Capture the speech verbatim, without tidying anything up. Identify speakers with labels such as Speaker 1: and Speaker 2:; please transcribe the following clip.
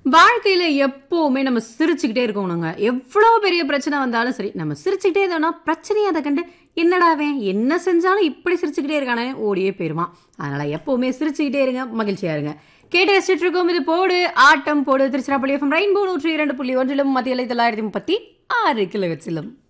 Speaker 1: வாழ்க்கையில எப்பவுமே நம்ம சிரிச்சுக்கிட்டே இருக்கணுங்க. எவ்வளோ பெரிய பிரச்சனை வந்தாலும் சரி, நம்ம சிரிச்சுக்கிட்டே இருந்தோம்னா பிரச்சனையை அதை கண்டு என்னடா அவன் என்ன செஞ்சாலும் இப்படி சிரிச்சுக்கிட்டே இருக்கானே ஓடியே போயிருவான். அதனால எப்பவுமே சிரிச்சுக்கிட்டே இருங்க, மகிழ்ச்சியா இருங்க. கேட்டு ரசிச்சுட்டு இருக்கோம். இது போடு ஆட்டம் போடு திருச்சிராப்பள்ளி எஃப்எம் ரெயின்போ நூற்றி இரண்டு புள்ளி ஒன்றிலும் மத்திய தொள்ளாயிரத்தி முப்பத்தி ஆறு கிலோ வச்சிலும்